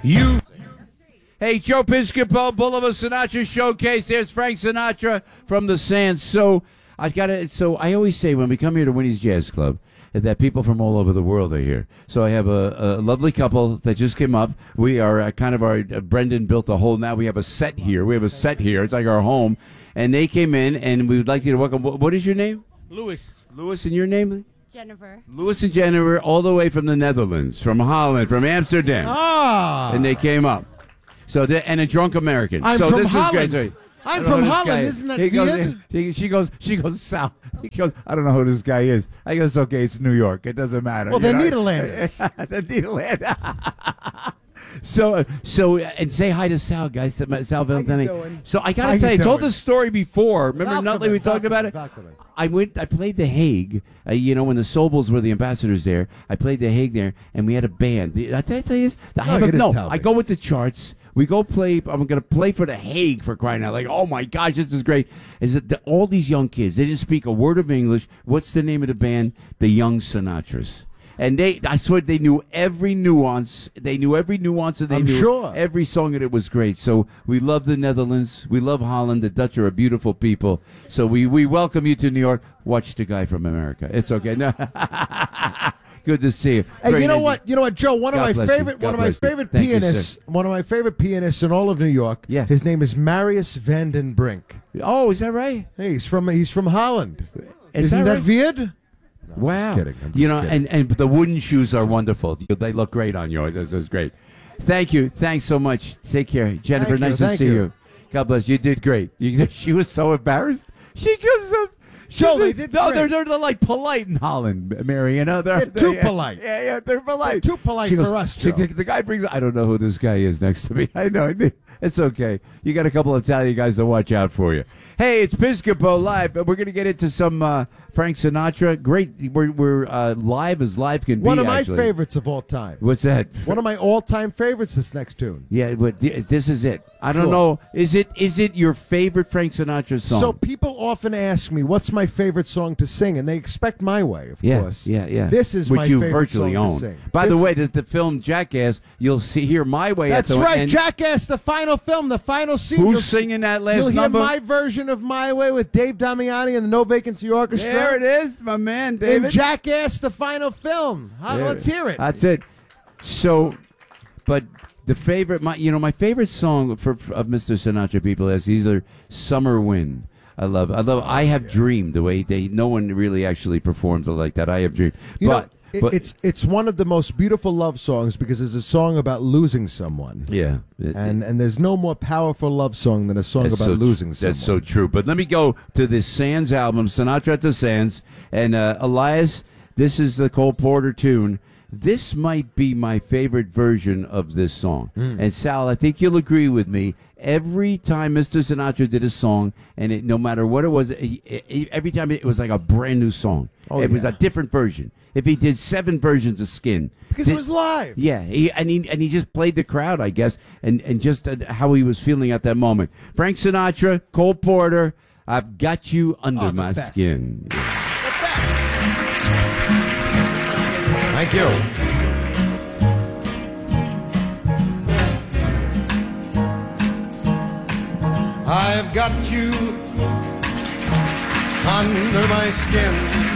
You. Hey, Joe Piscopo, Boulevard Sinatra Showcase. There's Frank Sinatra from the Sands. So I always say when we come here to Winnie's Jazz Club that people from all over the world are here. So I have a lovely couple that just came up. We are Brendan built a whole, now we have a set here. We have a set here. It's like our home. And they came in, and we would like you to welcome. What is your name? Louis. Louis, and your name? Jennifer. Louis and Jennifer, all the way from the Netherlands, from Holland, from Amsterdam. And they came up. So and a drunk American. I'm so from this Holland. Is great. I'm from Holland. Isn't that weird? She goes, Sal. He goes, I don't know who this guy is. I guess, okay, it's New York. It doesn't matter. Well, they're Nederlanders. The Nederlanders. So, and say hi to Sal, guys. Sal Valentini. So I got to tell you, I told this story before. Remember Nutley? We talked about it. I played The Hague. When the Sobels were the ambassadors there, I pplayed The Hague there, and we had a band. Did I tell you this? I go with the charts. We go play. I'm going to play for The Hague, for crying out! Like, oh my gosh, this is great. Is that all these young kids? They didn't speak a word of English. What's the name of the band? The Young Sinatras. And I swear they knew every nuance. They knew every nuance, and they knew every song, and it was great. So we love the Netherlands. We love Holland. The Dutch are a beautiful people. So we welcome you to New York. Watch the guy from America. It's okay. No. Good to see you. Hey, you know what, Joe? One of my favorite pianists in all of New York. Yeah. His name is Marius van den Brink. Oh, is that right? Hey, he's from Holland. Isn't that weird? No, wow. I'm just kidding. And the wooden shoes are wonderful. They look great on you. This is great. Thank you. Thanks so much. Take care. Jennifer, nice to see you. God bless. You did great. She was so embarrassed. She comes up. They did great. They're like polite in Holland, Mary. They're too polite. Yeah, they're polite. They're too polite for us, Joe. The guy brings. I don't know who this guy is next to me. I know. It's okay. You got a couple of Italian guys to watch out for you. Hey, it's Piscopo Live. We're going to get into some Frank Sinatra. Great. We're live as live can be. One of my favorites of all time. What's that? One of my all-time favorites, this next tune. Yeah, but this is it. I don't know. Is it your favorite Frank Sinatra song? So people often ask me, what's my favorite song to sing? And they expect My Way, of course. Yeah. This is which my you favorite virtually song own. to sing. By the way, the film Jackass, you'll hear My Way. That's at the right, end. Jackass, the final film, the final scene. Who's singing that last number? You'll number? hear my version of My Way with Dave Damiani and the No Vacancy Orchestra. There it is, my man, David. In Jackass, the final film. Let's hear it. That's it. So, but the favorite, my favorite song of Mr. Sinatra, people ask, either Summer Wind. I love. I Have Dreamed, the way no one really actually performed it like that. I Have Dreamed. But it's one of the most beautiful love songs because it's a song about losing someone. Yeah. And there's no more powerful love song than a song about losing someone. That's so true. But let me go to this Sands album, Sinatra at the Sands. And Elias, this is the Cole Porter tune. This might be my favorite version of this song. And Sal, I think you'll agree with me. Every time Mr. Sinatra did a song, and no matter what it was, every time it was like a brand new song. It was a different version. If he did 7 versions of Skin, because it was live. Yeah, he just played the crowd, I guess, and just how he was feeling at that moment. Frank Sinatra, Cole Porter, I've got you under my skin. Yeah. Thank you. I've got you under my skin.